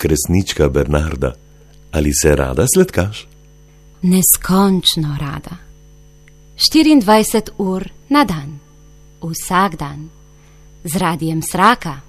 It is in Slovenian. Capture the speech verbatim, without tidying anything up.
kresnička Bernarda, ali se rada sladkaš? Neskončno rada. štiriindvajset ur na dan, vsak dan, z radijem Sraka.